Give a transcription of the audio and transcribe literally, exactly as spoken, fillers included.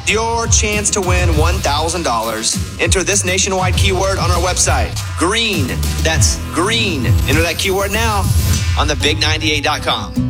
your chance to win one thousand dollars. Enter this nationwide keyword on our website. Green. That's green. Enter that keyword now on the big ninety-eight dot com.